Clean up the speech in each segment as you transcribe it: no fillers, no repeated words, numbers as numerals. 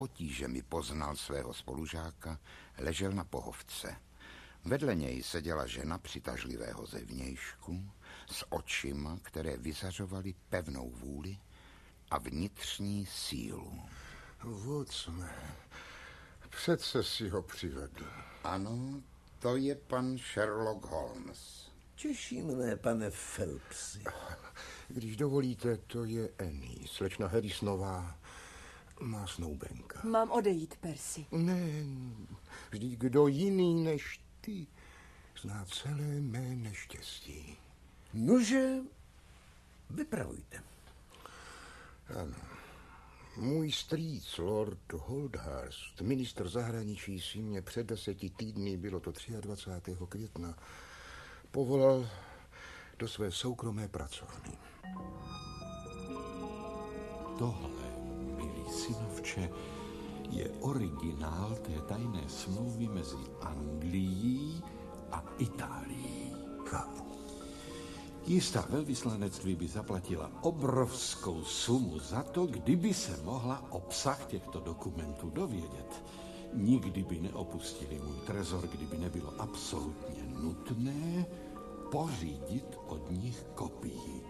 Potížemi poznal svého spolužáka, ležel na pohovce. Vedle něj seděla žena přitažlivého zevnějšku s očima, které vyzařovaly pevnou vůli a vnitřní sílu. Watson, přece si ho přivedl. Ano, to je pan Sherlock Holmes. Těší mne, pane Phelpsi. Když dovolíte, to je Annie, slečna Harrisonová, má snoubenka. Mám odejít, Percy. Ne, vždyť kdo jiný než ty zná celé mé neštěstí. Nože, vypravujte. Ano. Můj strýc, Lord Holdhurst, ministr zahraničí, si mě před 10 týdny, bylo to 23. května, povolal do své soukromé pracovny. Tohle, milý synovče, je originál té tajné smlouvy mezi Anglií a Itálií. Chápu. Jistá velvyslanectví by zaplatila obrovskou sumu za to, kdyby se mohla obsah těchto dokumentů dovědět. Nikdy by neopustili můj trezor, kdyby nebylo absolutně nutné pořídit od nich kopii.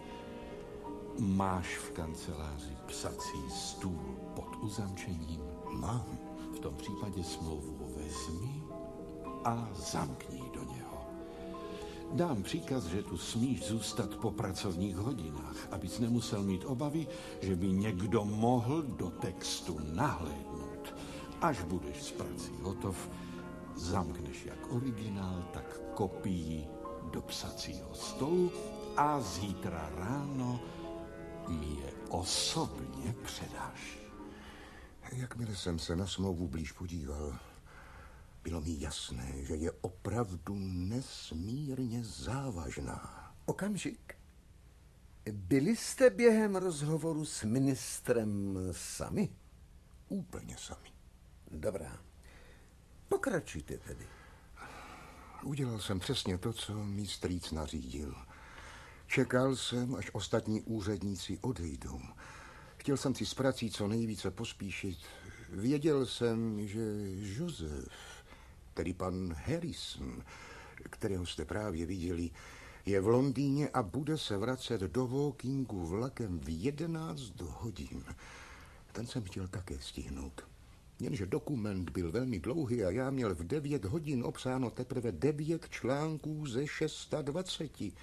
Máš v kanceláři psací stůl pod uzamčením? Mám. V tom případě smlouvu vezmi a zamkni do něho. Dám příkaz, že tu smíš zůstat po pracovních hodinách, abys nemusel mít obavy, že by někdo mohl do textu nahlédnout. Až budeš s prací hotov, zamkneš jak originál, tak kopii do psacího stolu a zítra ráno mi je osobně předáš. Jakmile jsem se na smlouvu blíž podíval, bylo mi jasné, že je opravdu nesmírně závažná. Okamžik. Byli jste během rozhovoru s ministrem sami? Úplně sami. Dobrá. Pokračujte tedy. Udělal jsem přesně to, co mi strýc nařídil. Čekal jsem, až ostatní úředníci odejdou. Chtěl jsem si s prací co nejvíce pospíšit. Věděl jsem, že Joseph, tedy pan Harrison, kterého jste právě viděli, je v Londýně a bude se vracet do Wokingu vlakem v 11 hodin. Ten jsem chtěl také stihnout. Jenže dokument byl velmi dlouhý a já měl v 9 hodin obsáno teprve 9 článků ze 26.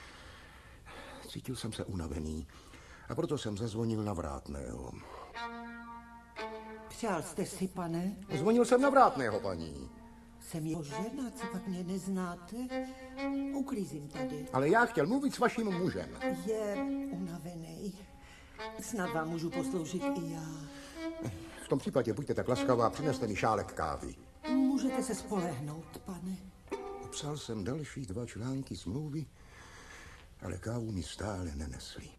Cítil jsem se unavený a proto jsem zazvonil na Vrátného. Přál jste si, pane? Zvonil jsem na Vrátného, paní. Jsem jeho žena, co pak mě neznáte? Uklízím tady. Ale já chtěl mluvit s vaším mužem. Je unavený. Snad vám můžu posloužit i já. V tom případě buďte tak laskavá, přineste mi šálek kávy. Můžete se spolehnout, pane. Psal jsem další 2 články smlouvy, ale kávu mi stále nenesli.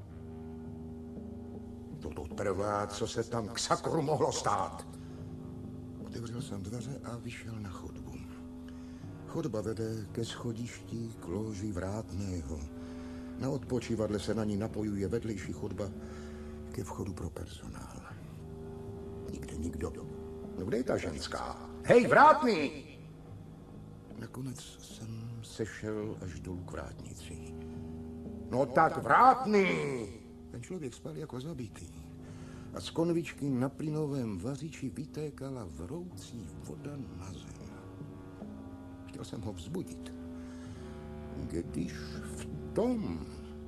Toto trvá, co se tam k sakru mohlo stát. Otevřel jsem dveře a vyšel na chodbu. Chodba vede ke schodišti k loži Vrátného. Na odpočívadle se na ní napojuje vedlejší chodba ke vchodu pro personál. Nikde nikdo. No kde je ta ženská? Hej, Vrátný! Nakonec jsem sešel až dolů k vrátnici. No tak Vrátný! Ten člověk spal jako zabitý. A z konvičky na plynovém vařiči vytékala vroucí voda na zem. Chtěl jsem ho vzbudit. Když v tom...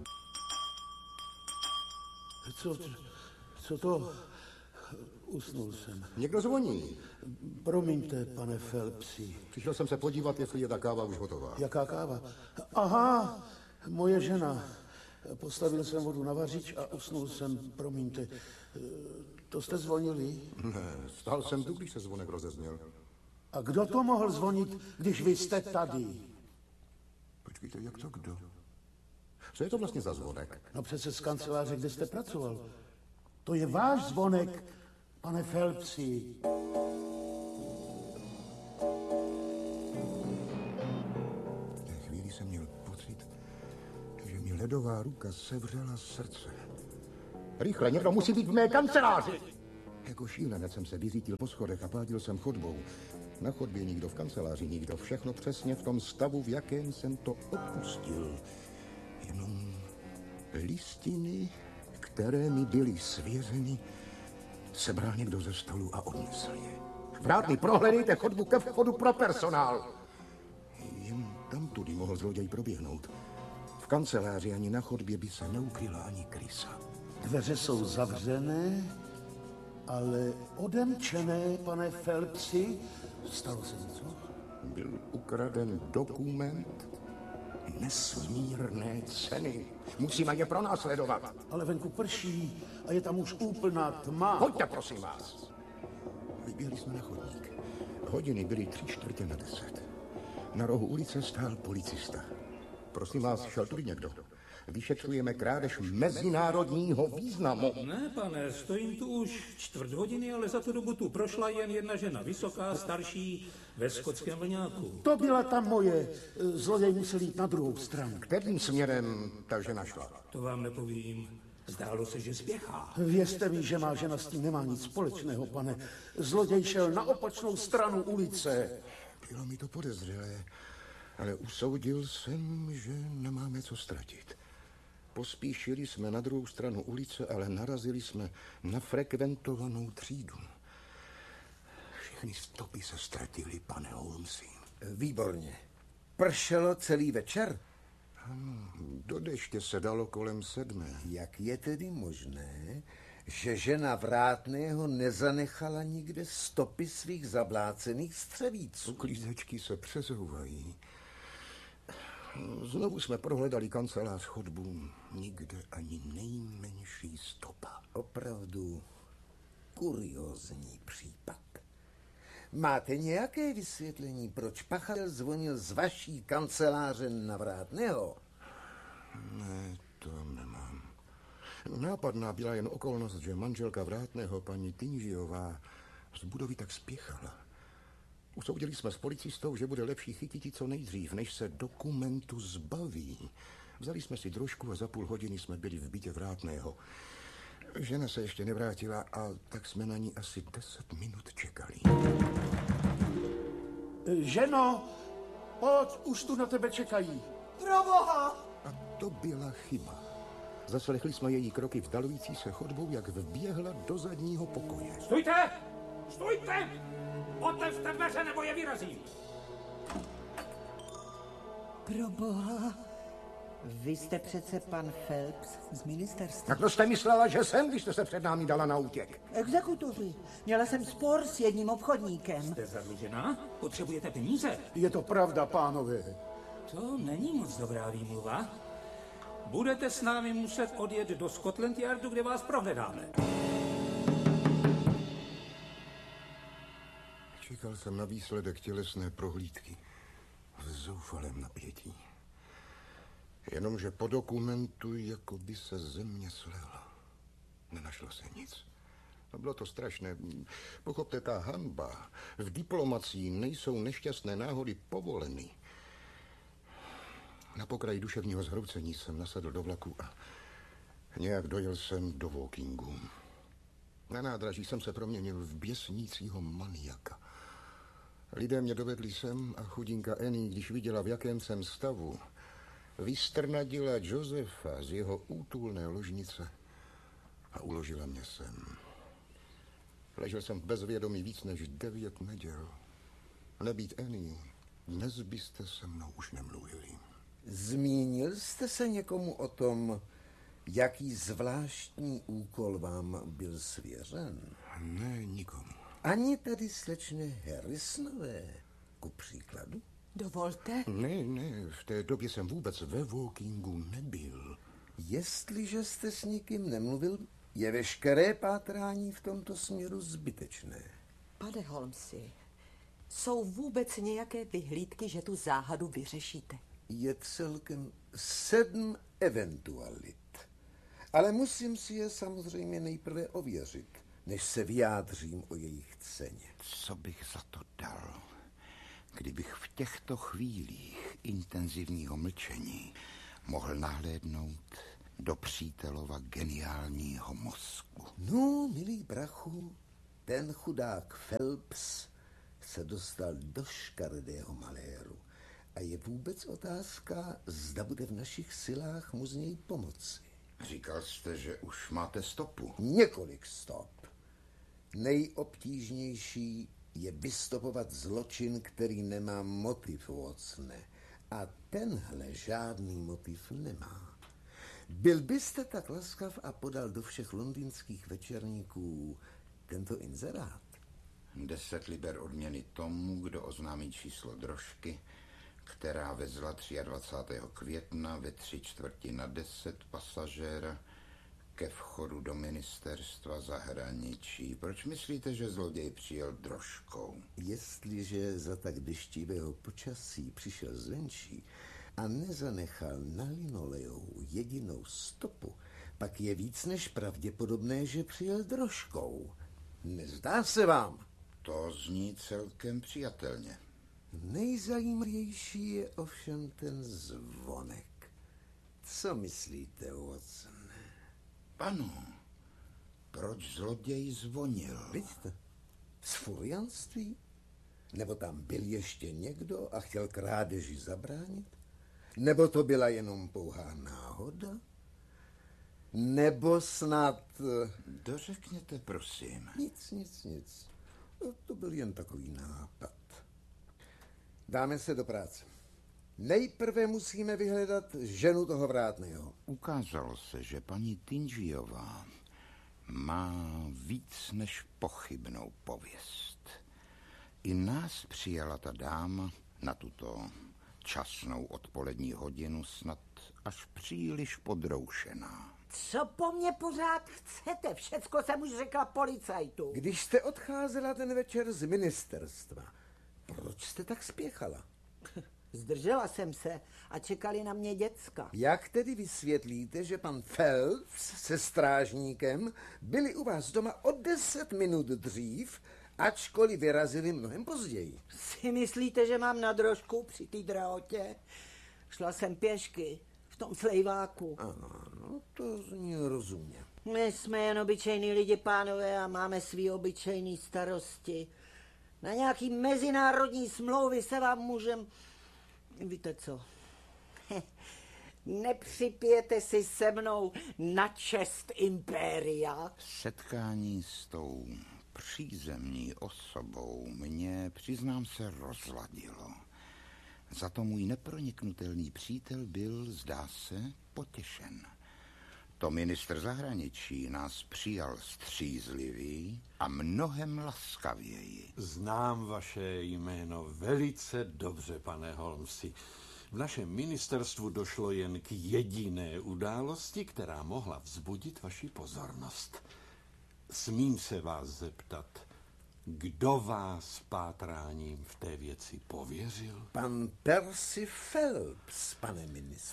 Co to? Usnul jsem. Někdo zvoní. Promiňte, pane Phelpsi. Přišel jsem se podívat, jestli je ta káva už hotová. Jaká káva? Aha, moje žena. Postavil jsem vodu na vařič a usnul jsem, promiňte. To jste zvonili? Ne, stál jsem tu, když se zvonek rozezněl. A kdo to mohl zvonit, když vy jste tady? Počkejte, jak to kdo? Co je to vlastně za zvonek? No přece z kanceláře, kde jste pracoval. To je váš zvonek, pane Phelpsi. V té chvíli jsem měl pocit, že mi ledová ruka sevřela srdce. Rychle, někdo musí být v mé kanceláři. Jako šílenec jsem se vyřítil po schodech a pádil jsem chodbou. Na chodbě nikdo, v kanceláři nikdo. Všechno přesně v tom stavu, v jakém jsem to opustil. Jenom listiny, které mi byly svěřeny, sebral někdo ze stolu a odnesl je. Vrátný, prohledejte chodbu ke vchodu pro personál. Jen tam tudy mohl zloděj proběhnout. V kanceláři ani na chodbě by se neukryla ani krysa. Dveře jsou zavřené, ale odemčené, pane Phelpsi. Stalo se něco? Byl ukraden dokument nesmírné ceny. Musíme je pronásledovat. Ale venku prší a je tam už úplná tma. Pojďte, prosím vás. Vyběhli jsme na chodník. Hodiny byly 9:45. Na rohu ulice stál policista. Prosím vás, šel tudy někdo. Vyšetřujeme krádež mezinárodního významu. Ne, pane, stojím tu už 4 hodiny, ale za tu dobu tu prošla jen jedna žena, vysoká, starší, ve skotském vlňáku. To byla ta moje. Zloděj musel jít na druhou stranu. Kterým směrem ta žena šla? To vám nepovím. Zdálo se, že spěchá. Věřte mi, že má žena s tím nemá nic společného, pane. Zloděj šel na opačnou stranu ulice. Bylo mi to podezřelé, ale usoudil jsem, že nemáme co ztratit. Pospíšili jsme na druhou stranu ulice, ale narazili jsme na frekventovanou třídu. Všechny stopy se ztratily, pane Holmesi. Výborně. Pršelo celý večer? Do deště se dalo kolem 7. Jak je tedy možné, že žena Vrátného nezanechala nikde stopy svých zablácených střevíců? Uklízečky se přezouvají. Znovu jsme prohledali kancelář, chodbu. Nikde ani nejmenší stopa. Opravdu kuriózní případ. Máte nějaké vysvětlení, proč pachatel zvonil z vaší kanceláře na Vrátného? Ne, to nemám. Nápadná byla jen okolnost, že manželka Vrátného, paní Tinžiová, z budovy tak spěchala. Usoudili jsme s policistou, že bude lepší chytit ji co nejdřív, než se dokumentu zbaví. Vzali jsme si drožku a za půl hodiny jsme byli v bytě Vrátného. Žena se ještě nevrátila a tak jsme na ní asi 10 minut čekali. Ženo, pojď, už tu na tebe čekají. Proboha! A to byla chyba. Zaslechli jsme její kroky vdalující se chodbou, jak vběhla do zadního pokoje. Stůjte! Stůjte! Otevřte dveře, nebo je vyrazím! Proboha! Vy jste přece pan Phelps z ministerstva. Jak to jste myslela, že jsem, když jste se před námi dala na útěk? Exekutoři. Měla jsem spor s jedním obchodníkem. Jste zadlužená? Potřebujete peníze? Je to pravda, pánové. To není moc dobrá výmluva. Budete s námi muset odjet do Scotland Yardu, kde vás prohledáme. Čekal jsem na výsledek tělesné prohlídky v zoufalém napětí. Jenomže po dokumentu, jako by se země slehla. Nenašlo se nic. A bylo to strašné. Pochopte, ta hanba. V diplomacii nejsou nešťastné náhody povoleny. Na pokraji duševního zhroucení jsem nasedl do vlaku a nějak dojel jsem do Wokingu. Na nádraží jsem se proměnil v běsnícího maniaka. Lidé mě dovedli sem a chudinka Annie, když viděla, v jakém jsem stavu, vystrnadila Josefa z jeho útulné ložnice a uložila mě sem. Ležel jsem v bezvědomí víc než 9 neděl. Nebýt Annie, dnes byste se mnou už nemluvili. Zmínil jste se někomu o tom, jaký zvláštní úkol vám byl svěřen? Ne, nikomu. Ani tady slečně Harrisonové, ku příkladu? Dovolte. Ne, v té době jsem vůbec ve Wokingu nebyl. Jestliže jste s nikým nemluvil, je veškeré pátrání v tomto směru zbytečné. Pane Holmesi, jsou vůbec nějaké vyhlídky, že tu záhadu vyřešíte? Je celkem 7 eventualit. Ale musím si je samozřejmě nejprve ověřit, než se vyjádřím o jejich ceně. Co bych za to dal, kdybych v těchto chvílích intenzivního mlčení mohl nahlédnout do přítelova geniálního mozku? No, milý brachu, ten chudák Phelps se dostal do škaredého maléru. A je vůbec otázka, zda bude v našich silách mu z něj pomoci. Říkal jste, že už máte stopu. Několik stop. Nejobtížnější je vystopovat zločin, který nemá motiv, Watsone. A tenhle žádný motiv nemá. Byl byste tak laskav a podal do všech londýnských večerníků tento inzerát? 10 liber odměny tomu, kdo oznámí číslo drožky, která vezla 23. května ve 9:45 pasažéra ke vchodu do ministerstva zahraničí. Proč myslíte, že zloděj přijel drožkou? Jestliže za tak deštivého počasí přišel zvenčí a nezanechal na linoleu jedinou stopu, pak je víc než pravděpodobné, že přijel drožkou. Nezdá se vám? To zní celkem přijatelně. Nejzajímavější je ovšem ten zvonek. Co myslíte, Watson? Ano, proč zloděj zvonil? Vidíte, z furianství? Nebo tam byl ještě někdo a chtěl krádeži zabránit? Nebo to byla jenom pouhá náhoda? Nebo snad... Dořekněte, prosím. Nic. To byl jen takový nápad. Dáme se do práce. Nejprve musíme vyhledat ženu toho vrátného. Ukázalo se, že paní Tingiová má víc než pochybnou pověst. I nás přijala ta dáma na tuto časnou odpolední hodinu snad až příliš podroušená. Co po mně pořád chcete? Všecko jsem už řekla policajtu. Když jste odcházela ten večer z ministerstva, proč jste tak spěchala? Zdržela jsem se a čekali na mě děcka. Jak tedy vysvětlíte, že pan Phelps se strážníkem byli u vás doma o 10 minut dřív, ačkoliv vyrazili mnohem později? Si myslíte, že mám na drožku při té drahotě? Šla jsem pěšky v tom flejváku. Ano, to zní rozumně. My jsme jen obyčejní lidi, pánové, a máme svý obyčejný starosti. Na nějaký mezinárodní smlouvy se vám můžem... Víte co? Nepřipijete si se mnou na čest impéria? Setkání s tou přízemní osobou mě, přiznám se, rozladilo. Za to můj neproniknutelný přítel byl, zdá se, potěšen. To ministr zahraničí nás přijal střízlivý a mnohem laskavěji. Znám vaše jméno velice dobře, pane Holmesi. V našem ministerstvu došlo jen k jediné události, která mohla vzbudit vaši pozornost. Smím se vás zeptat, kdo vás pátráním v té věci pověřil? Pan Percy Phelps, pane ministře.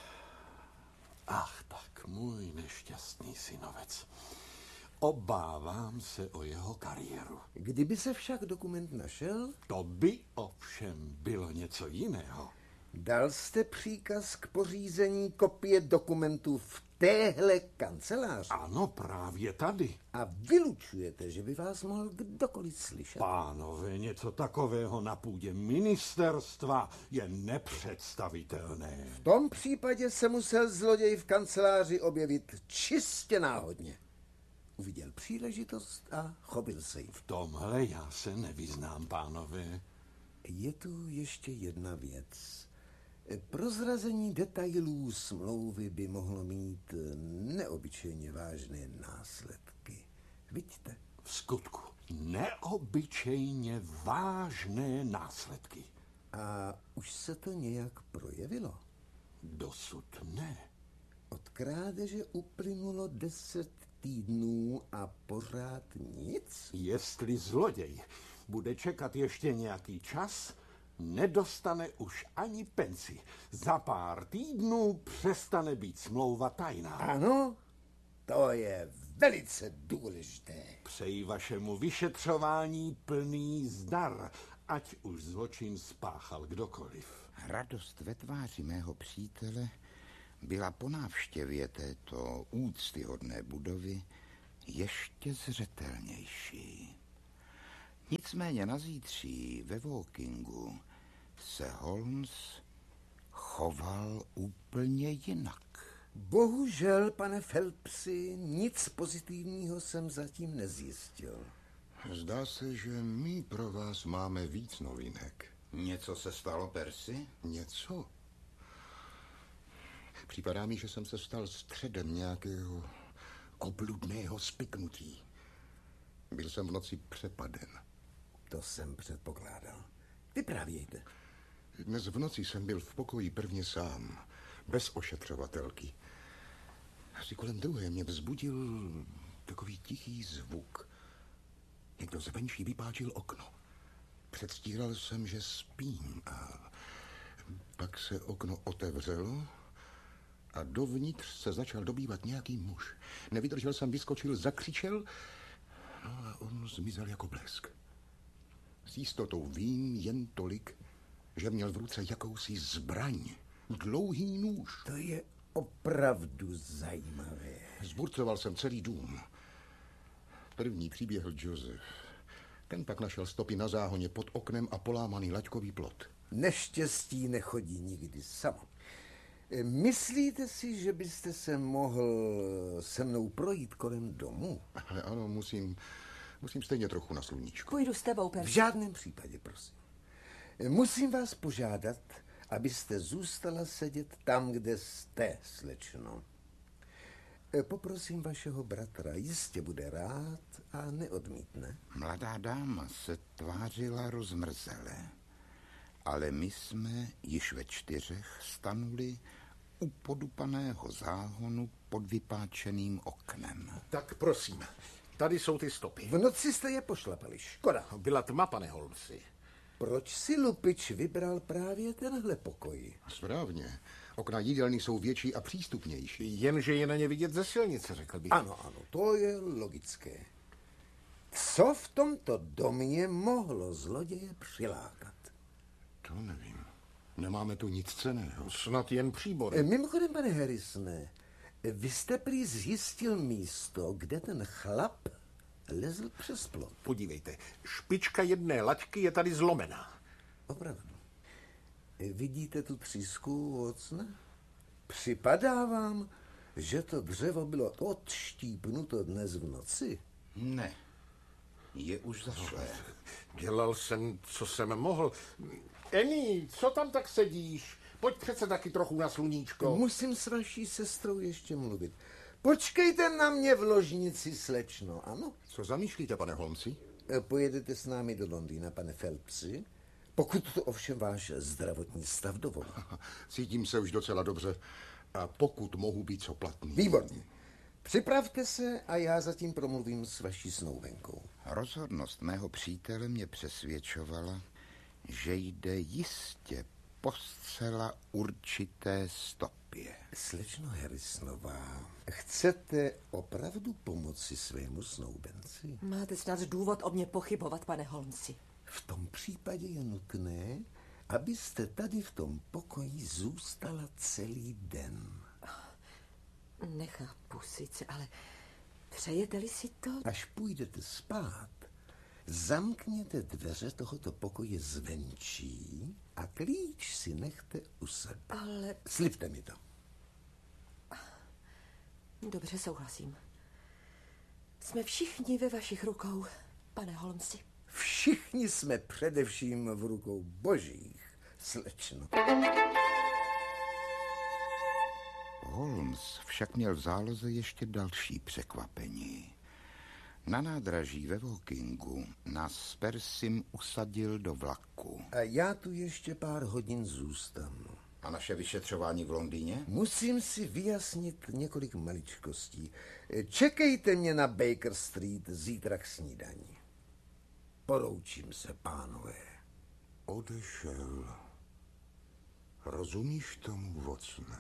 Ach tak, můj nešťastný synovec. Obávám se o jeho kariéru. Kdyby se však dokument našel? To by ovšem bylo něco jiného. Dal jste příkaz k pořízení kopie dokumentů v téhle kanceláři? Ano, právě tady. A vylučujete, že by vás mohl kdokoliv slyšet? Pánové, něco takového na půdě ministerstva je nepředstavitelné. V tom případě se musel zloděj v kanceláři objevit čistě náhodně. Uviděl příležitost a chopil se jí. V tomhle já se nevyznám, pánové. Je tu ještě jedna věc. Prozrazení detailů smlouvy by mohlo mít neobyčejně vážné následky. Vidíte? V skutku, neobyčejně vážné následky. A už se to nějak projevilo? Dosud ne. Od krádeže uplynulo 10 týdnů a pořád nic? Jestli zloděj bude čekat ještě nějaký čas, nedostane už ani penzi. Za pár týdnů přestane být smlouva tajná. Ano, to je velice důležité. Přeji vašemu vyšetřování plný zdar, ať už zločin spáchal kdokoliv. Radost ve tváři mého přítele byla po návštěvě této úctyhodné budovy ještě zřetelnější. Nicméně na zítří ve Wokingu se Holmes choval úplně jinak. Bohužel, pane Phelpsi, nic pozitivního jsem zatím nezjistil. Zdá se, že my pro vás máme víc novinek. Něco se stalo, Percy? Něco? Připadá mi, že jsem se stal středem nějakého obludného spiknutí. Byl jsem v noci přepaden. To jsem předpokládal. Vyprávějte. Dnes v noci jsem byl v pokoji prvně sám, bez ošetřovatelky. Asi kolem 2 mě vzbudil takový tichý zvuk. Někdo zvenčí vypáčil okno. Předstíral jsem, že spím a pak se okno otevřelo a dovnitř se začal dobývat nějaký muž. Nevydržel jsem, vyskočil, zakřičel, no a on zmizel jako blesk. S jistotou vím jen tolik, že měl v ruce jakousi zbraň, dlouhý nůž. To je opravdu zajímavé. Zburcoval jsem celý dům. První přiběhl Joseph. Ten pak našel stopy na záhoně pod oknem a polámaný laťkový plot. Neštěstí nechodí nikdy samo. Myslíte si, že byste se mohl se mnou projít kolem domu? Ale ano, musím stejně trochu na sluníčko. Půjdu s tebou, V Percy. žádném případě, prosím. Musím vás požádat, abyste zůstala sedět tam, kde jste, slečno. Poprosím vašeho bratra, jistě bude rád a neodmítne. Mladá dáma se tvářila rozmrzele, ale my jsme již ve 4 stanuli u podupaného záhonu pod vypáčeným oknem. Tak prosím, tady jsou ty stopy. V noci jste je pošlapali, škoda. Byla tma, pane Holmesi. Proč si lupič vybral právě tenhle pokoj? Správně. Okna jídelny jsou větší a přístupnější. Jenže je na ně vidět ze silnice, řekl bych. Ano, to je logické. Co v tomto domě mohlo zloděje přilákat? To nevím. Nemáme tu nic cenného. Snad jen příbory. Mimochodem, pane Harrisone, vy jste prý zjistil místo, kde ten chlap lezl přes plot. Podívejte, špička jedné laťky je tady zlomená. Opravdu. Vidíte tu třísku, Watson? Připadá vám, že to dřevo bylo odštípnuto dnes v noci? Ne, je už zašlé. Dělal jsem, co jsem mohl. Eni, co tam tak sedíš? Pojď přece taky trochu na sluníčko. Musím s vaší sestrou ještě mluvit. Počkejte na mě v ložnici, slečno, ano? Co zamýšlíte, pane Holmesi? Pojedete s námi do Londýna, pane Phelpsi? Pokud to ovšem váš zdravotní stav dovolí. Cítím se už docela dobře a pokud mohu být co platný. Výborně. Připravte se a já zatím promluvím s vaší snoubenkou. Rozhodnost mého přítele mě přesvědčovala, že jde jistě po zcela určité stopě. Slečno Harrisonová, chcete opravdu pomoci svému snoubenci? Máte snad důvod o mě pochybovat, pane Holmesi. V tom případě je nutné, abyste tady v tom pokoji zůstala celý den. Nechápu sice, ale přejete-li si to? Až půjdete spát, zamkněte dveře tohoto pokoje zvenčí a klíč si nechte u sebe. Ale... Slibte mi to. Dobře, souhlasím. Jsme všichni ve vašich rukou, pane Holmesi. Všichni jsme především v rukou božích, slečno. Holmes však měl v záloze ještě další překvapení. Na nádraží ve Wokingu nás s Percym usadil do vlaku. A já tu ještě pár hodin zůstanu. A naše vyšetřování v Londýně? Musím si vyjasnit několik maličkostí. Čekejte mě na Baker Street zítra k snídani. Poroučím se, pánové. Odešel. Rozumíš tomu, Watsone?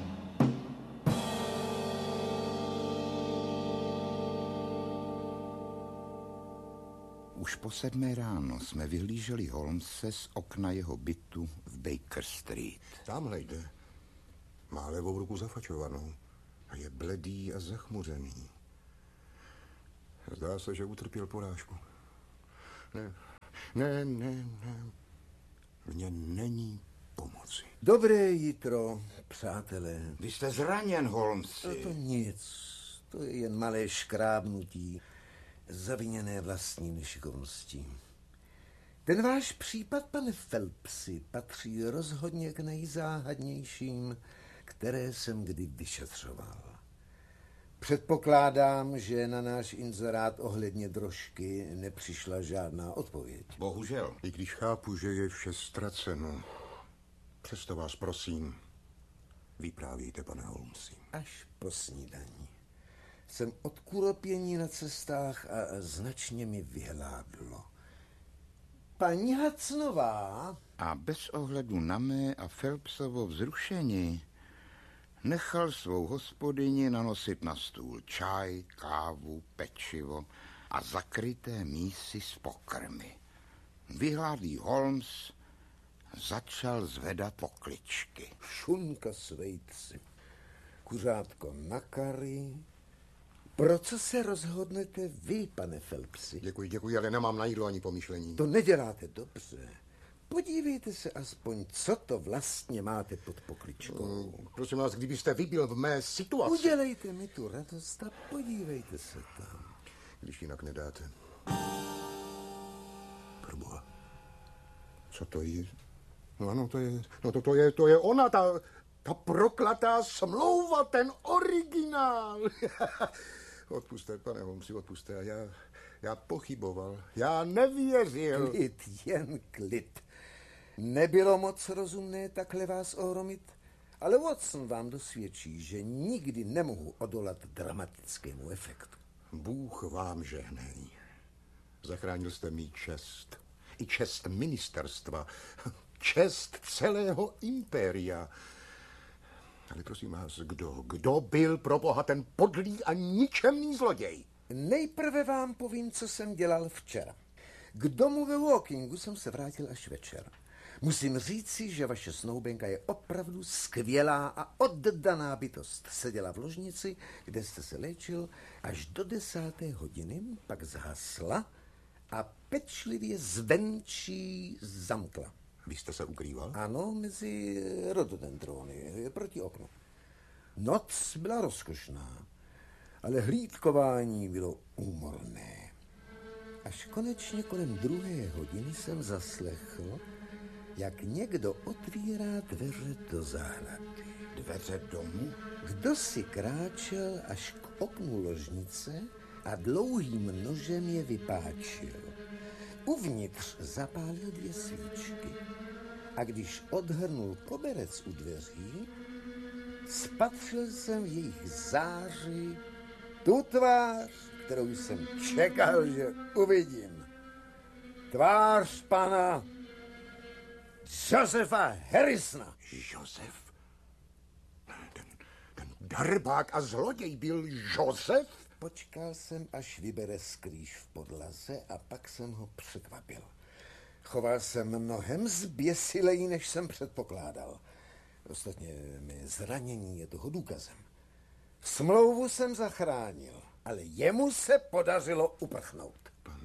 Už po 7 ráno jsme vyhlíželi Holmese z okna jeho bytu v Baker Street. Tamhle jde. Má levou ruku zafačovanou a je bledý a zachmuřený. Zdá se, že utrpěl porážku. Ne. Mně není pomoci. Dobré jitro, přátelé. Vy jste zraněn, Holmesi. To nic. To je jen malé škrábnutí, zaviněné vlastní nešikovností. Ten váš případ, pane Phelpsi, patří rozhodně k nejzáhadnějším, které jsem kdy vyšetřoval. Předpokládám, že na náš inzerát ohledně drožky nepřišla žádná odpověď. Bohužel. I když chápu, že je vše ztraceno, přesto vás prosím, vyprávějte, pane Holmesi. Až po snídani. Jsem od kuropění na cestách a značně mi vyhládlo. Paní Hudsonová? A bez ohledu na mé a Phelpsovo vzrušení nechal svou hospodyni nanosit na stůl čaj, kávu, pečivo a zakryté mísy s pokrmy. Vyhládlý Holmes začal zvedat pokličky. Šunka s vejci, kuřátko na kary. Pro co se rozhodnete vy, pane Phelpsi? Děkuji, ale nemám na jídlo ani pomyšlení. To neděláte dobře. Podívejte se aspoň, co to vlastně máte pod pokličkou. Prosím vás, kdybyste vy byl v mé situaci... Udělejte mi tu radost a podívejte se tam. Když jinak nedáte. Proboha. Co to je? No ano, to je ona, ta proklatá smlouva, ten originál. Odpuste, pane Holmesi, odpuste. Já pochyboval, já nevěřil. Klid, jen klid. Nebylo moc rozumné takhle vás ohromit, ale Watson vám dosvědčí, že nikdy nemohu odolat dramatickému efektu. Bůh vám žehnej. Zachránil jste mý čest. I čest ministerstva. Čest celého impéria. Ale prosím vás, kdo byl pro boha ten podlý a ničemný zloděj? Nejprve vám povím, co jsem dělal včera. K domu ve Wokingu jsem se vrátil až večer. Musím říci, že vaše snoubenka je opravdu skvělá a oddaná bytost. Seděla v ložnici, kde jste se léčil, až do 10. hodiny, pak zhasla a pečlivě zvenčí zamkla. Vy jste se ukrýval? Ano, mezi rododendrony, proti oknu. Noc byla rozkošná, ale hlídkování bylo úmorné. Až konečně kolem 2. hodiny jsem zaslechl, jak někdo otvírá dveře do zahrady. Dveře domu? Kdo si kráčel až k oknu ložnice a dlouhým nožem je vypáčil. Uvnitř zapálil 2 svíčky a když odhrnul koberec u dveří, spatřil jsem v jejich záři tu tvář, kterou jsem čekal, že uvidím. Tvář pana Josepha Harrisona. Josef? Ten darbák a zloděj byl Josef? Počkal jsem, až vybere skrýž v podlaze a pak jsem ho překvapil. Choval se mnohem zběsileji, než jsem předpokládal. Ostatně mé zranění je toho důkazem. Smlouvu jsem zachránil, ale jemu se podařilo uprchnout.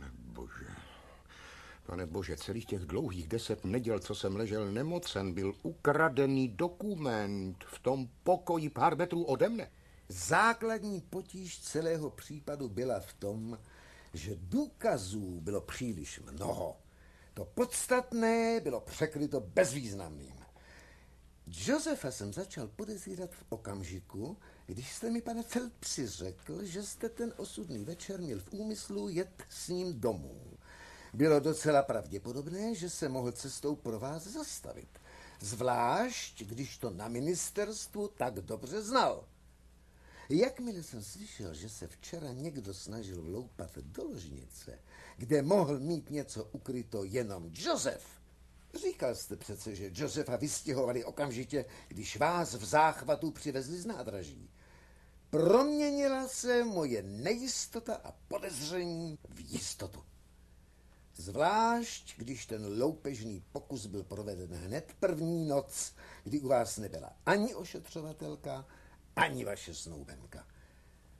Pane bože, celých těch dlouhých 10 neděl, co jsem ležel nemocen, byl ukradený dokument v tom pokoji pár metrů ode mne. Základní potíž celého případu byla v tom, že důkazů bylo příliš mnoho. To podstatné bylo překryto bezvýznamným. Josefa jsem začal podezírat v okamžiku, když jste mi, pane Phelpsi, řekl, že jste ten osudný večer měl v úmyslu jet s ním domů. Bylo docela pravděpodobné, že se mohl cestou pro vás zastavit. Zvlášť, když to na ministerstvu tak dobře znal. Jakmile jsem slyšel, že se včera někdo snažil vloupat do ložnice, kde mohl mít něco ukryto jenom Josef, říkal jste přece, že Josefa vystěhovali okamžitě, když vás v záchvatu přivezli z nádraží. Proměnila se moje nejistota a podezření v jistotu. Zvlášť, když ten loupežný pokus byl proveden hned první noc, kdy u vás nebyla ani ošetřovatelka, ani vaše snoubenka.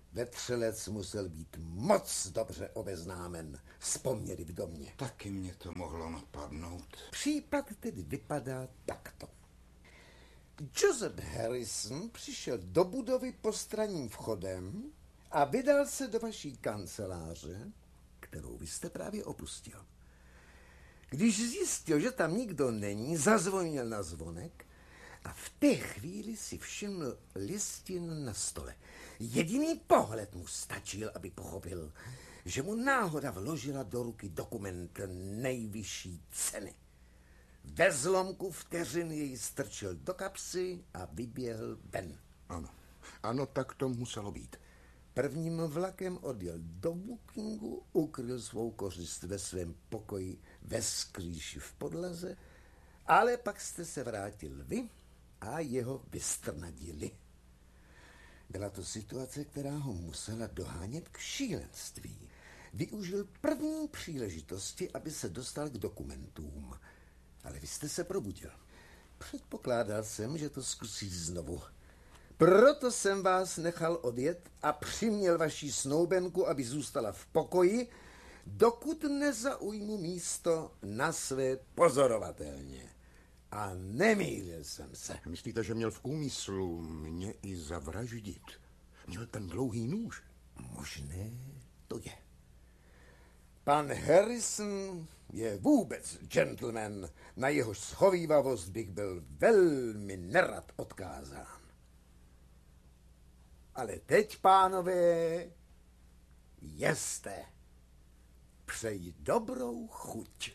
Vetřelec musel být moc dobře obeznámen s poměry v domě. Taky mě to mohlo napadnout. Případ tedy vypadá takto. Joseph Harrison přišel do budovy postranním vchodem a vydal se do vaší kanceláře, kterou vy jste právě opustil. Když zjistil, že tam nikdo není, zazvonil na zvonek a v té chvíli si všiml listin na stole. Jediný pohled mu stačil, aby pochopil, že mu náhoda vložila do ruky dokument nejvyšší ceny. Ve zlomku vteřin jej strčil do kapsy a vyběhl ven. Ano, tak to muselo být. Prvním vlakem odjel do Bookingu, ukryl svou kořist ve svém pokoji ve skrýši v podlaze, ale pak jste se vrátil vy a jeho vystrnadili. Byla to situace, která ho musela dohánět k šílenství. Využil první příležitosti, aby se dostal k dokumentům. Ale vy jste se probudil. Předpokládal jsem, že to zkusí znovu. Proto jsem vás nechal odjet a přiměl vaši snoubenku, aby zůstala v pokoji, dokud nezaujmu místo na své pozorovatelně. A nemýlil jsem se. Myslíte, že měl v úmyslu mě i zavraždit? Měl ten dlouhý nůž? Možné to je. Pan Harrison je vůbec gentleman, na jehož schovívavost bych byl velmi nerad odkázán. Ale teď, pánové, jeste. Přeji dobrou chuť.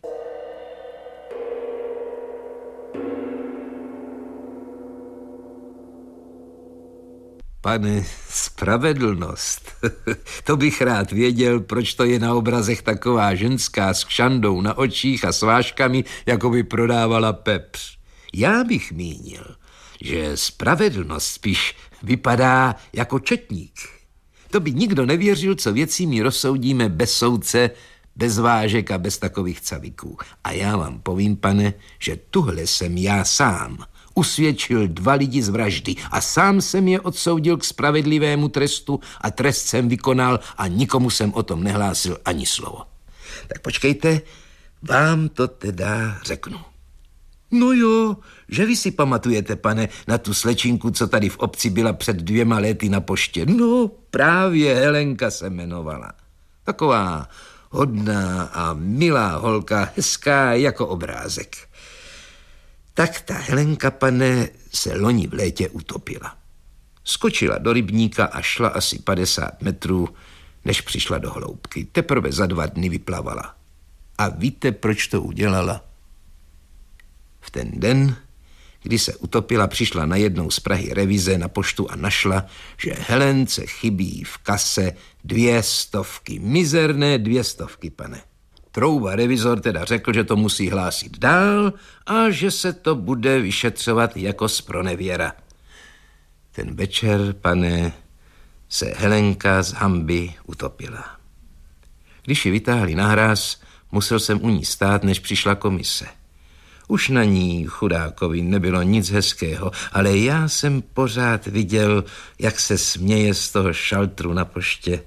Pane, spravedlnost. To bych rád věděl, proč to je na obrazech taková ženská s kšandou na očích a s vážkami, jako by prodávala pepř. Já bych mínil, že spravedlnost spíš vypadá jako četník. To by nikdo nevěřil, co věcí my rozsoudíme bez soudce, bez vážek a bez takových caviků. A já vám povím, pane, že tuhle jsem já sám usvědčil 2 lidi z vraždy a sám jsem je odsoudil k spravedlivému trestu a trest jsem vykonal a nikomu jsem o tom nehlásil ani slovo. Tak počkejte, vám to teda řeknu. No jo, že vy si pamatujete, pane, na tu slečinku, co tady v obci byla před 2 lety na poště. No, právě Helenka se jmenovala. Taková hodná a milá holka, hezká jako obrázek. Tak ta Helenka, pane, se loni v létě utopila. Skočila do rybníka a šla asi 50 metrů, než přišla do hloubky. Teprve za 2 dny vyplavala. A víte, proč to udělala? V ten den, kdy se utopila, přišla najednou z Prahy revize na poštu a našla, že Helence chybí v kase 200, mizerné 200, pane. Trouba revizor teda řekl, že to musí hlásit dál a že se to bude vyšetřovat jako zpronevěra. Ten večer, pane, se Helenka z hanby utopila. Když ji vytáhli na hráz, musel jsem u ní stát, než přišla komise. Už na ní, chudákovi, nebylo nic hezkého, ale já jsem pořád viděl, jak se směje z toho šaltru na poště.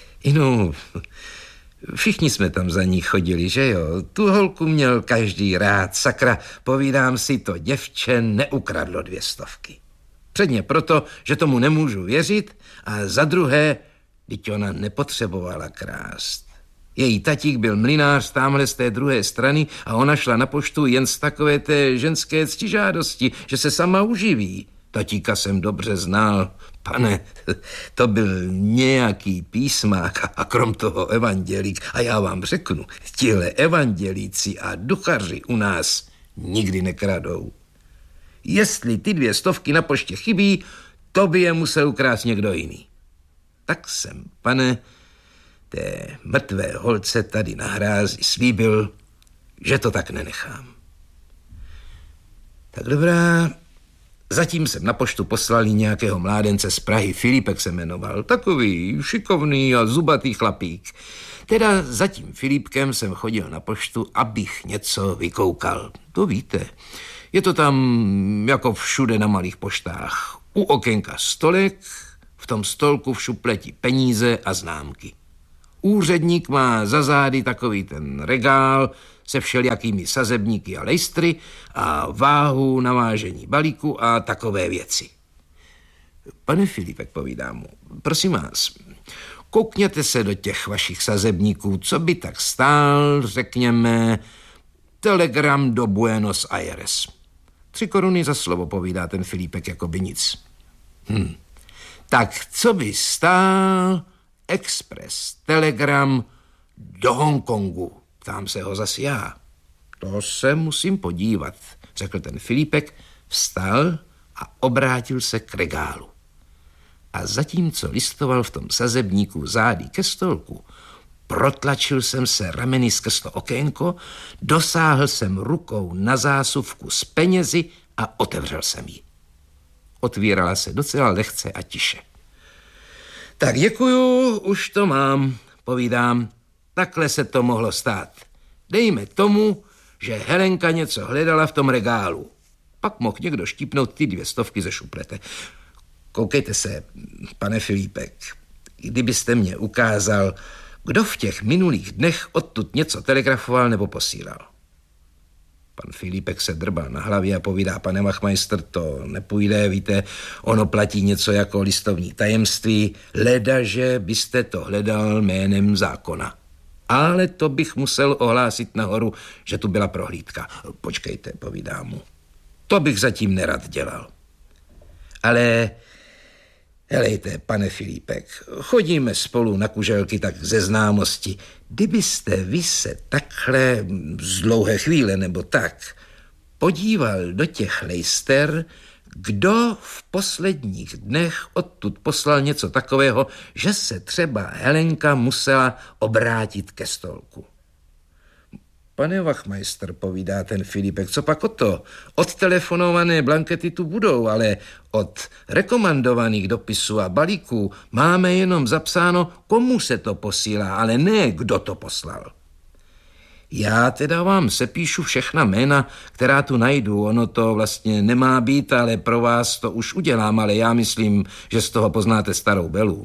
Všichni jsme tam za ní chodili, že jo? Tu holku měl každý rád, sakra, povídám si, to děvče neukradlo 200. Předně proto, že tomu nemůžu věřit, a za druhé, vždyť ona nepotřebovala krást. Její tatík byl mlynář támhle z té druhé strany a ona šla na poštu jen z takové té ženské ctižádosti, že se sama uživí. Tatíka jsem dobře znal. Pane, to byl nějaký písmák a krom toho evandělík. A já vám řeknu, tihle evandělíci a duchaři u nás nikdy nekradou. Jestli ty 200 na poště chybí, to by je musel ukrást někdo jiný. Tak jsem, pane, té mrtvé holce tady na hrázi slíbil, že to tak nenechám. Tak dobrá, zatím jsem na poštu poslal nějakého mládence z Prahy, Filipek se jmenoval, takový šikovný a zubatý chlapík. Teda za tím Filipkem jsem chodil na poštu, abych něco vykoukal. To víte, je to tam jako všude na malých poštách. U okénka stolek, v tom stolku v šupleti peníze a známky. Úředník má za zády takový ten regál se všelijakými sazebníky a lejstry a váhu na vážení balíku a takové věci. Pane Filipek, povídám mu, prosím vás, koukněte se do těch vašich sazebníků, co by tak stál, řekněme, telegram do Buenos Aires. 3 koruny za slovo, povídá ten Filipek jako by nic. Tak co by stál express telegram do Hongkongu? Ptám se ho zas já. To se musím podívat, řekl ten Filipek, vstal a obrátil se k regálu. A zatímco listoval v tom sazebníku zády ke stolku, protlačil jsem se rameny skrz to okénko, dosáhl jsem rukou na zásuvku s penězi a otevřel jsem ji. Otvírala se docela lehce a tiše. Tak děkuju, už to mám, povídám. Takhle se to mohlo stát. Dejme tomu, že Helenka něco hledala v tom regálu. Pak mohl někdo štípnout ty 200 ze šuplete. Koukejte se, pane Filipek, kdybyste mě ukázal, kdo v těch minulých dnech odtud něco telegrafoval nebo posílal. Pan Filipek se drbal na hlavě a povídá, pane Wachmeister, to nepůjde, víte, ono platí něco jako listovní tajemství, ledaže byste to hledal jménem zákona. Ale to bych musel ohlásit nahoru, že tu byla prohlídka. Počkejte, povídám mu. To bych zatím nerad dělal. Ale helejte, pane Filipek, chodíme spolu na kuželky tak ze známosti. Kdybyste vy se takhle z dlouhé chvíle nebo tak podíval do těch lejster, kdo v posledních dnech odtud poslal něco takového, že se třeba Helenka musela obrátit ke stolku. Pane Wachmeister, povídá ten Filipek, co pak o to? Odtelefonované blankety tu budou, ale od rekomandovaných dopisů a balíků máme jenom zapsáno, komu se to posílá, ale ne, kdo to poslal. Já teda vám sepíšu všechna jména, která tu najdu. Ono to vlastně nemá být, ale pro vás to už udělám, ale já myslím, že z toho poznáte starou Belu.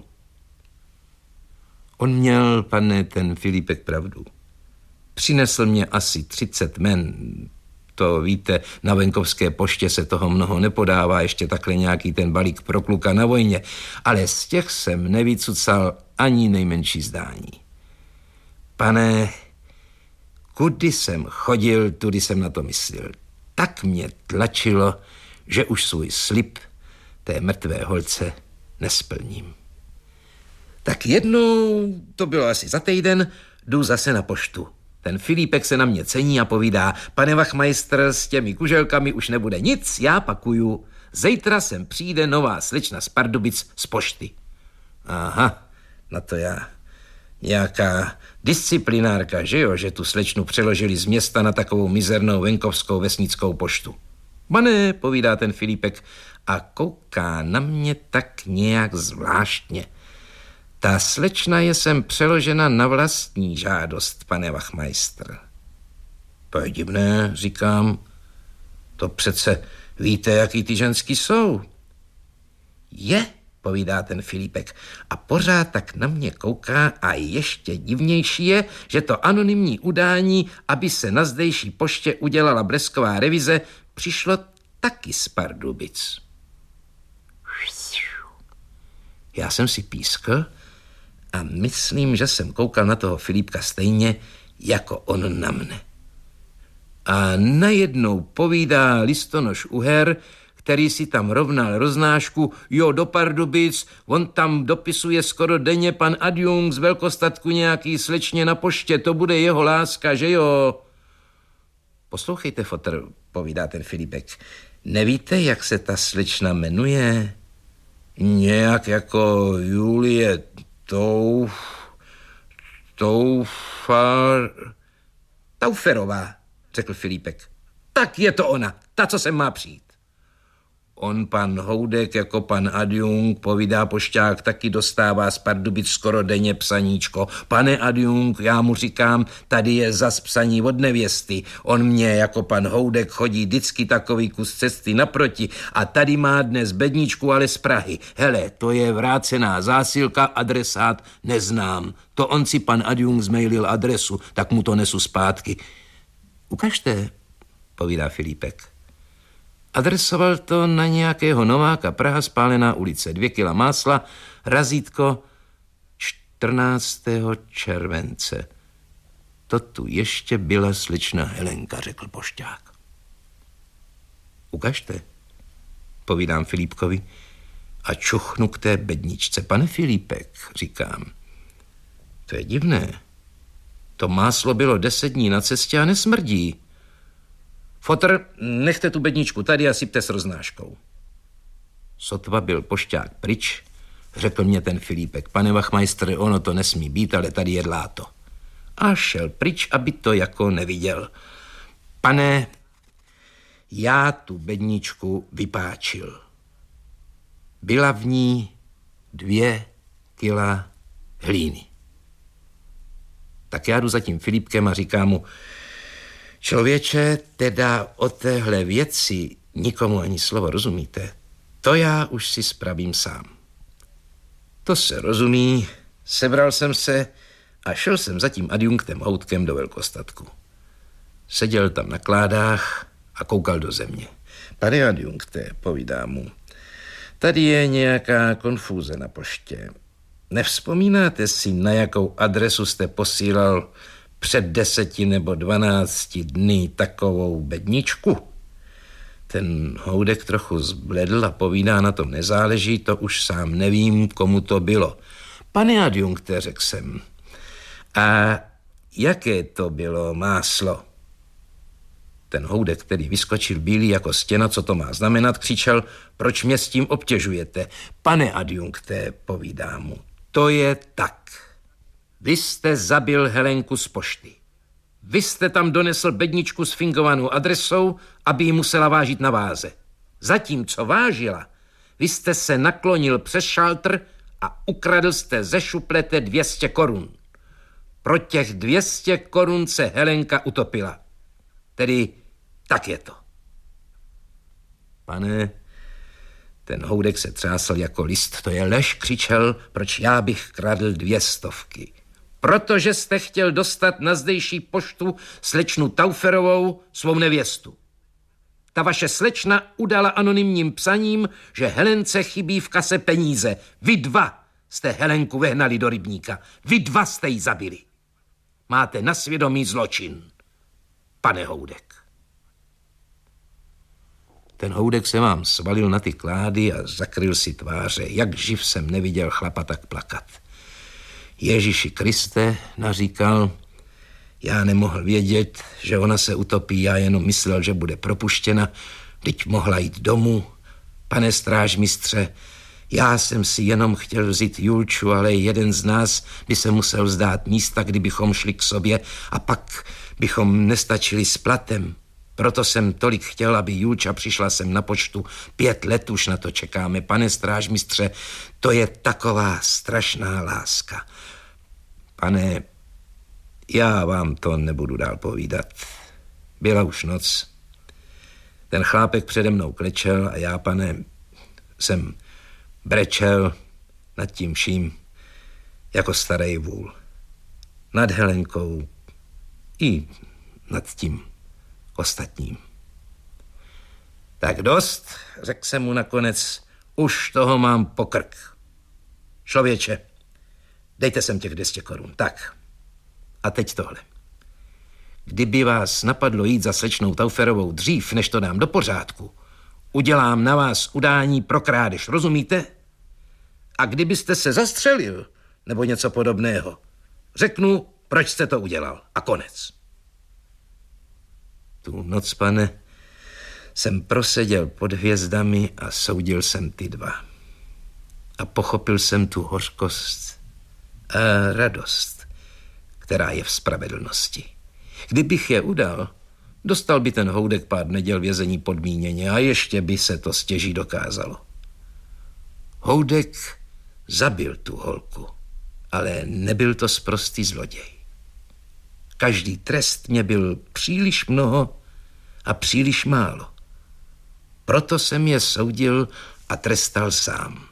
On měl, pane, ten Filipek, pravdu. Přinesl mě asi 30 men. To víte, na venkovské poště se toho mnoho nepodává, ještě takhle nějaký ten balík pro kluka na vojně, ale z těch jsem nevycucal ani nejmenší zdání. Pane, kudy jsem chodil, tudy jsem na to myslel. Tak mě tlačilo, že už svůj slib té mrtvé holce nesplním. Tak jednou, to bylo asi za týden, jdu zase na poštu. Ten Filipek se na mě cení a povídá, pane Wachmeister, s těmi kuželkami už nebude nic, já pakuju. Zítra sem přijde nová slečna z Pardubic z pošty. Aha, na to já. Nějaká disciplinárka, že jo, že tu slečnu přeložili z města na takovou mizernou venkovskou vesnickou poštu. Pane, povídá ten Filipek a kouká na mě tak nějak zvláštně. Ta slečna je sem přeložena na vlastní žádost, pane Wachmeister. To je divné, říkám. To přece víte, jaký ty ženský jsou. Je, povídá ten Filipek a pořád tak na mě kouká a ještě divnější je, že to anonymní udání, aby se na zdejší poště udělala blesková revize, přišlo taky z Pardubic. Já jsem si pískl a myslím, že jsem koukal na toho Filipka stejně, jako on na mne. A najednou povídá listonoš Uher, který si tam rovnal roznášku, jo, do Pardubic, on tam dopisuje skoro denně pan adjunkt z velkostatku nějaký slečně na poště, to bude jeho láska, že jo? Poslouchejte, fotr, povídá ten Filipek, nevíte, jak se ta slečna jmenuje? Nějak jako Julie Tauferová, řekl Filipek. Tak je to ona, ta, co sem má přijít. On pan Houdek jako pan adjunkt, povídá pošťák, taky dostává z Pardubic skoro denně psaníčko. Pane adjunkt, já mu říkám, tady je zas psaní od nevěsty. On mě jako pan Houdek chodí vždycky takový kus cesty naproti a tady má dnes bedničku, ale z Prahy. Hele, to je vrácená zásilka, adresát neznám. To on si pan adjunkt zmailil adresu, tak mu to nesu zpátky. Ukažte, povídá Filipek. Adresoval to na nějakého Nováka, Praha, Spálená ulice, 2 kila másla, razítko 14. července. To tu ještě byla slečna Helenka, řekl pošťák. Ukažte, povídám Filipkovi a čuchnu k té bedničce. Pane Filipek, říkám, to je divné. To máslo bylo 10 dní na cestě a nesmrdí. Fotr, nechte tu bedničku tady a sypte s roznáškou. Sotva byl pošťák pryč, řekl mě ten Filipek. Pane Wachmeister, ono to nesmí být, ale tady je dláto. A šel pryč, aby to jako neviděl. Pane, já tu bedničku vypáčil. Byla v ní 2 kila hlíny. Tak já jdu za tím Filipkem a říkám mu, člověče, teda o téhle věci nikomu ani slovo, rozumíte? To já už si spravím sám. To se rozumí, sebral jsem se a šel jsem za tím adjunktem Houdkem do velkostatku. Seděl tam na kládách a koukal do země. Pane adjunkte, povídá mu, tady je nějaká konfúze na poště. Nevzpomínáte si, na jakou adresu jste posílal před 10 nebo 12 dny takovou bedničku? Ten Houdek trochu zbledl a povídá, na tom nezáleží, to už sám nevím, komu to bylo. Pane adjunkte, řekl jsem, a jaké to bylo máslo? Ten Houdek, který vyskočil bílý jako stěna, co to má znamenat, křičel, proč mě s tím obtěžujete? Pane adjunkte, povídá mu, to je tak. Vy jste zabil Helenku z pošty. Vy jste tam donesl bedničku s fingovanou adresou, aby ji musela vážit na váze. Zatímco vážila, vy jste se naklonil přes šaltr a ukradl jste ze šuplete 200 korun. Pro těch 200 korun se Helenka utopila. Tedy tak je to. Pane, ten Houdek se třásl jako list. To je lež, křičel, proč já bych kradl 200. Protože jste chtěl dostat na zdejší poštu slečnu Tauferovou, svou nevěstu. Ta vaše slečna udala anonymním psaním, že Helence chybí v kase peníze. Vy 2 jste Helenku vehnali do rybníka. Vy 2 jste ji zabili. Máte na svědomí zločin, pane Houdek. Ten Houdek se vám svalil na ty klády a zakryl si tváře. Jak živ jsem neviděl chlapa tak plakat. Ježíši Kriste, naříkal, já nemohl vědět, že ona se utopí, já jenom myslel, že bude propuštěna, vždyť mohla jít domů. Pane strážmistře, já jsem si jenom chtěl vzít Julču, ale jeden z nás by se musel vzdát místa, kdybychom šli k sobě a pak bychom nestačili s platem. Proto jsem tolik chtěl, aby Julča přišla sem na poštu. 5 let už na to čekáme. Pane strážmistře, to je taková strašná láska. Pane, já vám to nebudu dál povídat. Byla už noc. Ten chlápek přede mnou klečel a já, pane, jsem brečel nad tím vším jako starý vůl. Nad Helenkou i nad tím ostatním. Tak dost, řekl jsem mu nakonec, už toho mám po krk. Člověče, dejte sem těch 200 korun. Tak, a teď tohle. Kdyby vás napadlo jít za slečnou Tauferovou dřív, než to dám do pořádku, udělám na vás udání pro krádež, rozumíte? A kdybyste se zastřelil, nebo něco podobného, řeknu, proč jste to udělal. A konec. Tu noc, pane, jsem proseděl pod hvězdami a soudil jsem ty 2. A pochopil jsem tu hořkost a radost, která je v spravedlnosti. Kdybych je udal, Dostal by ten Houdek pár neděl vězení podmíněně a ještě by se to stěží dokázalo. Houdek zabil tu holku, ale nebyl to sprostý zloděj. Každý trest mě byl příliš mnoho a příliš málo. Proto jsem je soudil a trestal sám.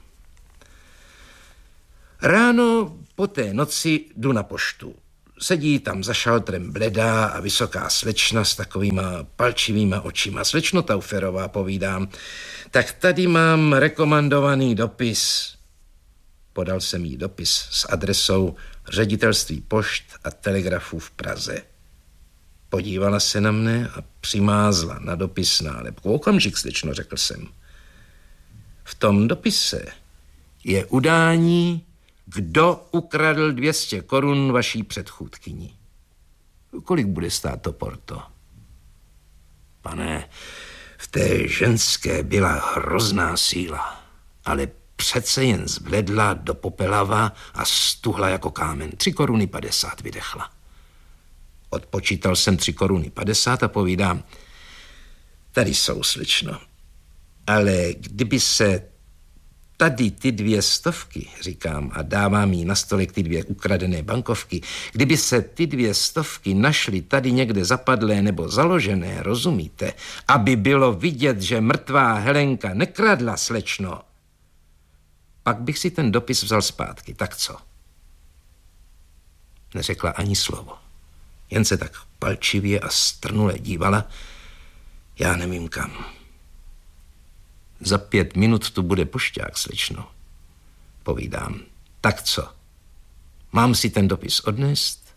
Ráno po té noci jdu na poštu. Sedí tam za šaltrem bledá a vysoká slečna s takovýma palčivýma očima. Slečno Tauferová, povídám, tak tady mám rekomendovaný dopis. Podal jsem jí dopis s adresou Ředitelství pošt a telegrafů v Praze. Podívala se na mne a přimázla na dopis nálepku. Okamžik, slečno, řekl jsem. V tom dopise je udání, kdo ukradl 200 korun vaší předchůdkyni. Kolik bude stát to porto? Pane, v té ženské byla hrozná síla, ale přece jen zbledla do popelava a stuhla jako kámen. 3 koruny 50 vydechla. Odpočítal jsem 3 koruny 50 a povídám, tady jsou, slečno, ale kdyby se tady ty 200, říkám, a dávám jí na stolek ty 2 ukradené bankovky, kdyby se ty 200 našly tady někde zapadlé nebo založené, rozumíte, aby bylo vidět, že mrtvá Helenka nekradla, slečno, pak bych si ten dopis vzal zpátky. Tak co? Neřekla ani slovo. Jen se tak palčivě a strnule dívala. Já nevím kam. Za 5 minut tu bude pošťák, slečno. Povídám. Tak co? Mám si ten dopis odnést?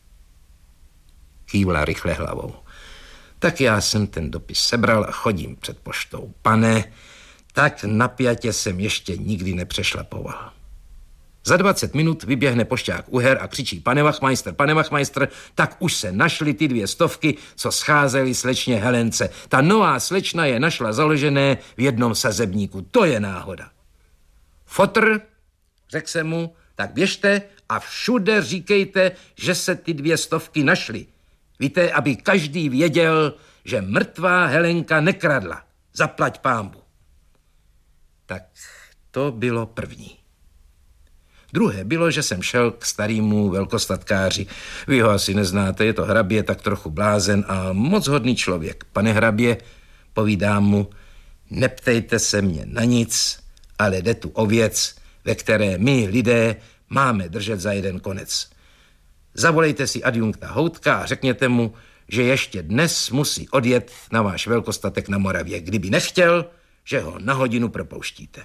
Kývla rychle hlavou. Tak já jsem ten dopis sebral a chodím před poštou. Pane, tak napjatě jsem ještě nikdy nepřešlapoval. Za 20 minut vyběhne pošťák Uher a křičí pane Wachmeister, tak už se našly ty 200, co scházely slečně Helence. Ta nová slečna je našla založené v jednom sazebníku. To je náhoda. Fotr, řekl jsem mu, tak běžte a všude říkejte, že se ty 200 našly. Víte, aby každý věděl, že mrtvá Helenka nekradla. Zaplať pánbu. Tak to bylo první. Druhé bylo, že jsem šel k starýmu velkostatkáři. Vy ho asi neznáte, je to hrabě, tak trochu blázen a moc hodný člověk. Pane hrabě, povídám mu, neptejte se mě na nic, ale jde tu o věc, ve které my, lidé, máme držet za jeden konec. Zavolejte si adjunkta Houdka a řekněte mu, že ještě dnes musí odjet na váš velkostatek na Moravě. Kdyby nechtěl, že ho na hodinu propouštíte.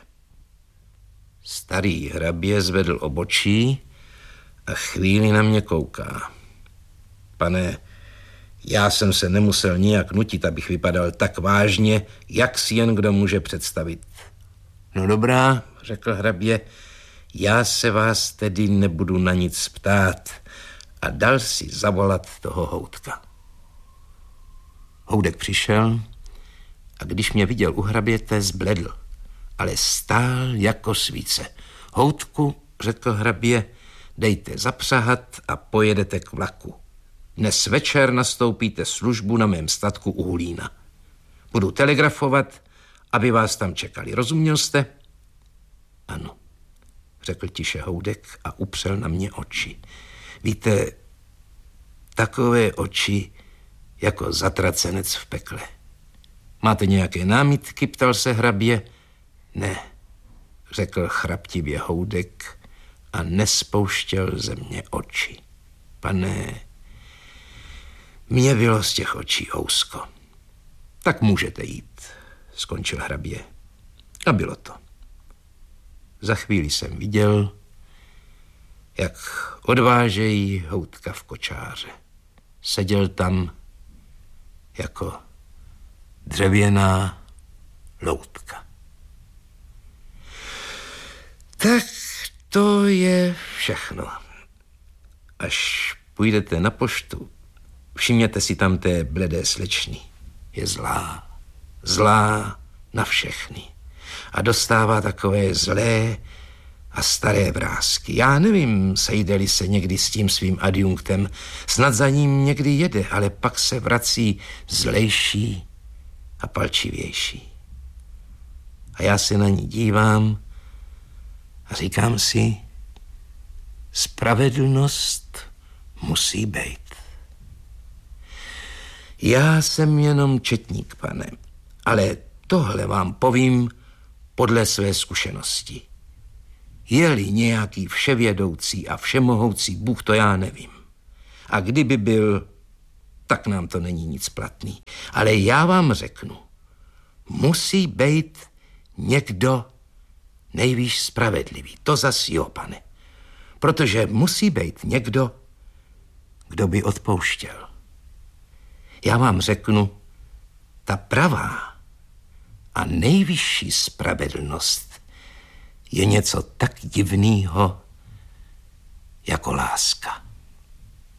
Starý hrabě zvedl obočí a chvíli na mě kouká. Pane, já jsem se nemusel nijak nutit, abych vypadal tak vážně, jak si jen kdo může představit. No dobrá, řekl hrabě, já se vás tedy nebudu na nic ptát a dal si zavolat toho Houdka. Houdek přišel a když mě viděl u hraběte, zbledl, ale stál jako svíce. Houdku, řekl hrabě, dejte zapřahat a pojedete k vlaku. Dnes večer nastoupíte službu na mém statku u Hulína. Budu telegrafovat, aby vás tam čekali. Rozuměl jste? Ano, řekl tiše Houdek a upřel na mě oči. Víte, takové oči jako zatracenec v pekle. Máte nějaké námitky, ptal se hrabě? Ne, řekl chraptivě Houdek a nespouštěl ze mě oči. Pane, mně bylo z těch očí ousko. Tak můžete jít, skončil hrabě. A bylo to. Za chvíli jsem viděl, jak odvážejí Houdka v kočáře. Seděl tam jako dřevěná loutka. Tak to je všechno. Až půjdete na poštu, všimněte si tam té bledé slečny. Je zlá. Zlá na všechny. A dostává takové zlé, a staré vrásky. Já nevím, sejde-li se někdy s tím svým adjunktem, snad za ním někdy jede, ale pak se vrací zlejší a palčivější. A já se na ní dívám a říkám si, spravedlnost musí být. Já jsem jenom četník, pane, ale tohle vám povím podle své zkušenosti. Je-li nějaký vševědoucí a všemohoucí Bůh, to já nevím. A kdyby byl, tak nám to není nic platný. Ale já vám řeknu, musí být někdo nejvíc spravedlivý. To zas jo, pane. Protože musí být někdo, kdo by odpouštěl. Já vám řeknu, ta pravá a nejvyšší spravedlnost je něco tak divného jako láska.